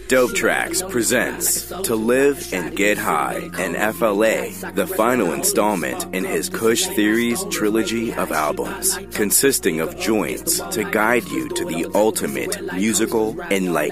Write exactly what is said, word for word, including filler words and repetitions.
Dope Tracks presents To Live and Get High and F L A, the final installment in his Kush Theories trilogy of albums, consisting of joints to guide you to the ultimate musical enlightenment.